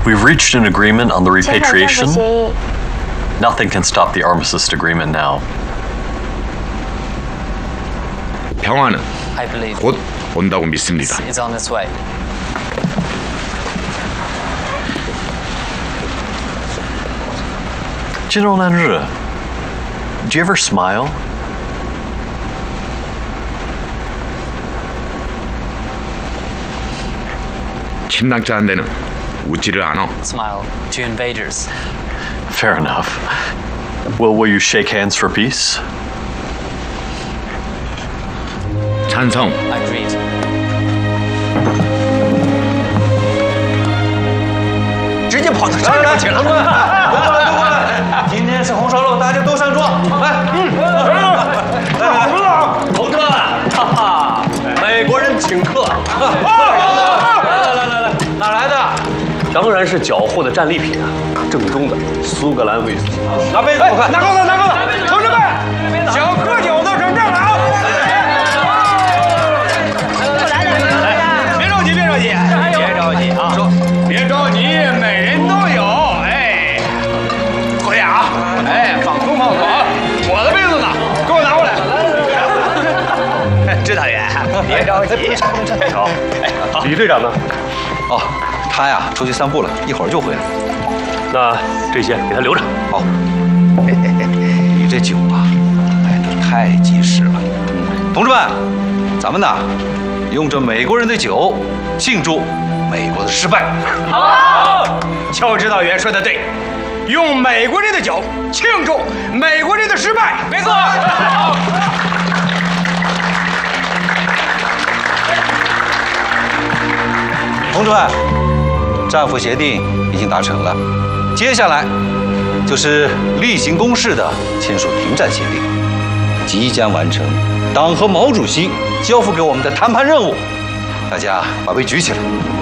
We've reached an agreement on the repatriation. Nothing can stop the armistice agreement now. 평화는 I believe 곧 온다고 믿습니다. it's on its way. General Nanru, do you ever smile? 침략자 한 대는 웃지를 않아. Smile to invaders. Fair enough. Well, will you shake hands for peace? 찬성. Agreed. 直接跑到山上去了。今天是红烧肉，大家都上桌。来， 侯特，哈哈，美国人请客。来， 哪来的？ 当然是缴获的战利品啊，正宗的苏格兰威士忌。 拿杯子，我看。拿钩子，同志们，想喝酒的上这儿来啊！别着急啊！别着急，每人都有。哎，喝点啊！哎，放松。我的杯子呢？给我拿过来。指导员，别着急。 好，李队长呢？ 哦，他呀出去散步了，一会儿就回来。 那这些给他留着。 好。你这酒啊，买的太及时了。同志们，咱们呢，用这美国人的酒庆祝美国的失败。好，邱指导员说的对，用美国人的酒庆祝美国人的失败。没错。同志们，战俘协定已经达成了，接下来就是例行公事的签署停战协定，即将完成党和毛主席交付给我们的谈判任务。大家把杯举起来。